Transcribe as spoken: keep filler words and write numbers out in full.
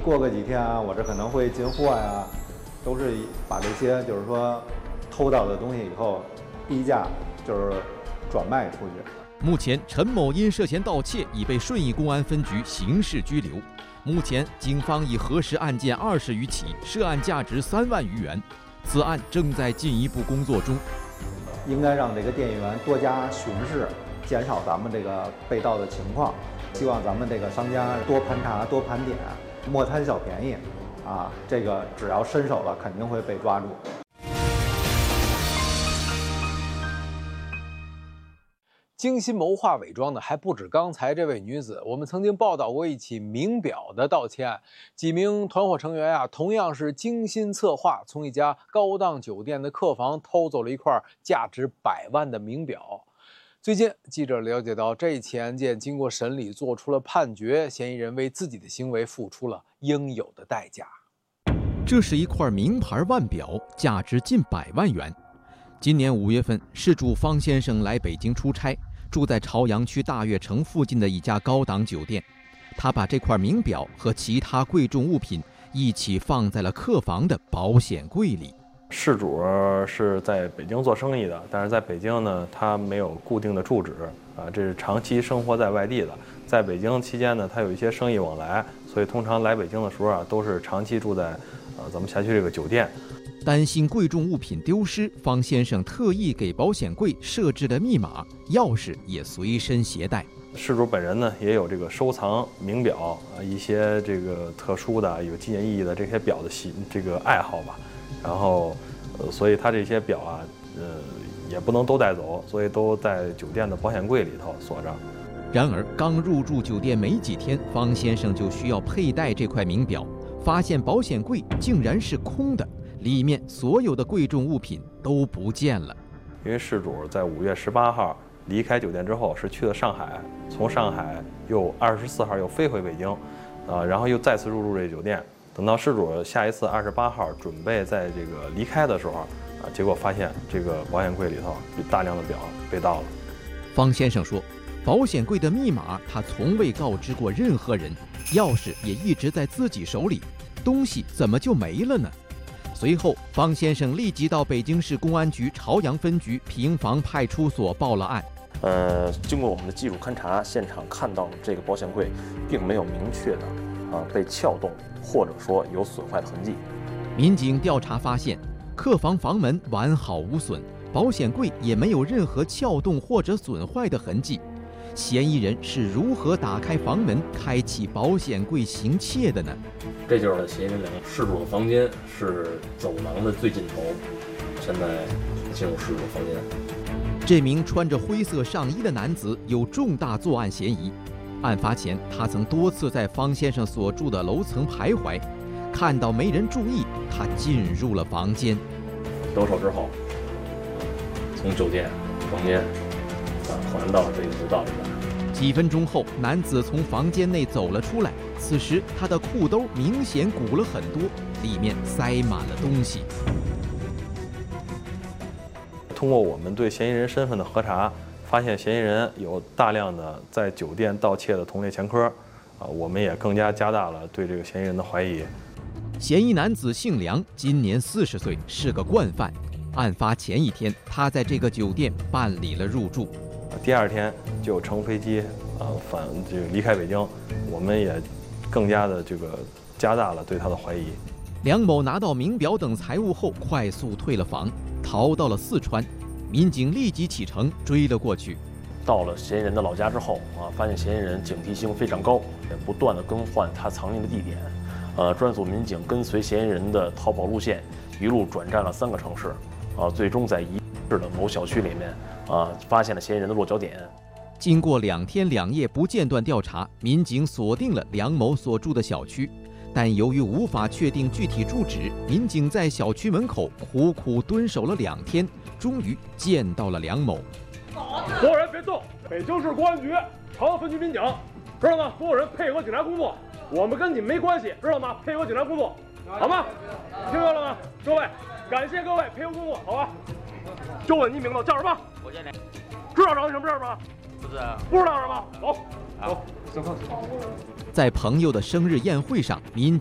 过个几天啊，我这可能会进货呀，都是把这些就是说偷到的东西以后低价就是转卖出去。 目前，陈某因涉嫌盗窃已被顺义公安分局刑事拘留。目前，警方已核实案件二十余起，涉案价值三万余元。此案正在进一步工作中。 应该让这个店员多加巡视，减少咱们这个被盗的情况。希望咱们这个商家多盘查、多盘点，莫贪小便宜，啊，这个只要伸手了，肯定会被抓住。 精心谋划伪装的还不止刚才这位女子，我们曾经报道过一起名表的盗窃案，几名团伙成员啊，同样是精心策划，从一家高档酒店的客房偷走了一块价值百万的名表。最近，记者了解到，这一起案件经过审理，做出了判决，嫌疑人为自己的行为付出了应有的代价。 这是一块名牌腕表，价值近百万元。今年五月份，事主方先生来北京出差。住在朝阳区大悦城附近的一家高档酒店，他把这块名表和其他贵重物品一起放在了客房的保险柜里。 事主是在北京做生意的，但是在北京呢，他没有固定的住址啊，这是长期生活在外地的。在北京期间呢，他有一些生意往来，所以通常来北京的时候啊，都是长期住在呃咱们辖区这个酒店。 担心贵重物品丢失，方先生特意给保险柜设置了密码，钥匙也随身携带。 事主本人呢，也有这个收藏名表啊，一些这个特殊的、有纪念意义的这些表的习这个爱好吧。然后，呃，所以他这些表啊，呃，也不能都带走，所以都在酒店的保险柜里头锁着。 然而，刚入住酒店没几天，方先生就需要佩戴这块名表，发现保险柜竟然是空的。里面所有的贵重物品都不见了。 因为事主在五月十八号离开酒店之后，是去了上海，从上海又二十四号又飞回北京，啊，然后又再次入住这酒店。等到事主下一次二十八号准备在这个离开的时候，啊，结果发现这个保险柜里头有大量的表被盗了。 方先生说，保险柜的密码他从未告知过任何人，钥匙也一直在自己手里，东西怎么就没了呢？随后，方先生立即到北京市公安局朝阳分局平房派出所报了案。 呃，经过我们的技术勘查，现场看到这个保险柜并没有明确的啊被撬动或者说有损坏的痕迹。 民警调查发现，客房房门完好无损，保险柜也没有任何撬动或者损坏的痕迹。嫌疑人是如何打开房门、开启保险柜行窃的呢？ 这就是嫌疑人两个。事主的房间是走廊的最尽头，现在进入事主房间。 这名穿着灰色上衣的男子有重大作案嫌疑。案发前，他曾多次在方先生所住的楼层徘徊，看到没人注意，他进入了房间。 得手之后，从酒店房间返还到这个楼道里边。 几分钟后，男子从房间内走了出来。此时，他的裤兜明显鼓了很多，里面塞满了东西。 通过我们对嫌疑人身份的核查，发现嫌疑人有大量的在酒店盗窃的同类前科，啊，我们也更加加大了对这个嫌疑人的怀疑。 嫌疑男子姓梁，今年四十岁，是个惯犯。案发前一天，他在这个酒店办理了入住。 第二天就乘飞机啊返这个离开北京，我们也更加的这个加大了对他的怀疑。 梁某拿到名表等财物后，快速退了房，逃到了四川。民警立即启程追了过去。 到了嫌疑人的老家之后啊，发现嫌疑人警惕性非常高，也不断的更换他藏匿的地点。呃，专属民警跟随嫌疑人的逃跑路线，一路转战了三个城市，啊，最终在宜市的某小区里面啊，发现了嫌疑人的落脚点。 经过两天两夜不间断调查，民警锁定了梁某所住的小区，但由于无法确定具体住址，民警在小区门口苦苦蹲守了两天，终于见到了梁某。 所有人别动！北京市公安局朝阳分局民警，知道吗？所有人配合警察工作，我们跟你没关系，知道吗？配合警察工作，好吗？听到了吗？各位，感谢各位配合工作，好吧？就问你名字叫什么？ 我叫谁？ 知道找你什么事吗？ 不知道。 不知道是吧？走，走，走。 在朋友的生日宴会上，民